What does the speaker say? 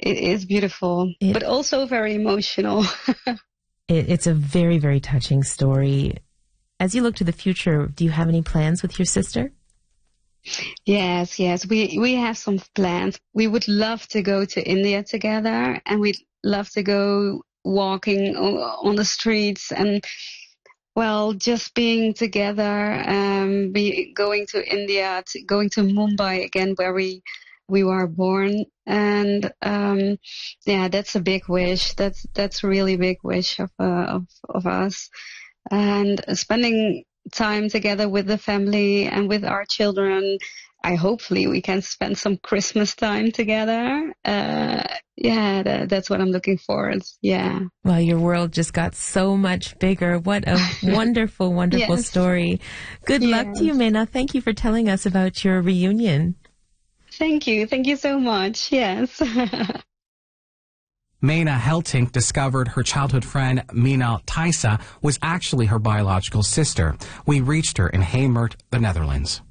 It is beautiful, but also very emotional. It's a very, very touching story. As you look to the future, do you have any plans with your sister? Yes. We have some plans. We would love to go to India together, and we'd love to go walking on the streets and, well, just being together, going to India, going to Mumbai again, where we were born. And that's a big wish. That's a really big wish of us. And spending time together with the family and with our children. Hopefully we can spend some Christmas time together. That's what I'm looking forward. Yeah. Well, your world just got so much bigger. What a wonderful, wonderful story. Good luck to you, Meena. Thank you for telling us about your reunion. Thank you. Thank you so much. Yes. Meena Heltink discovered her childhood friend Mina Thaisa was actually her biological sister. We reached her in Heemert, the Netherlands.